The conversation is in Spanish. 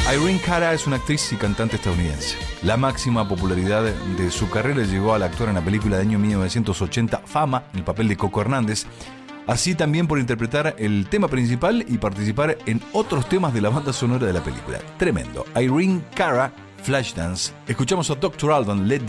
Irene Cara es una actriz y cantante estadounidense. La máxima popularidad de su carrera llegó al actuar en la película de año 1980 Fama, en el papel de Coco Hernández, así también por interpretar el tema principal y participar en otros temas de la banda sonora de la película. Tremendo. Irene Cara, Flashdance. Escuchamos a Dr. Alban, Let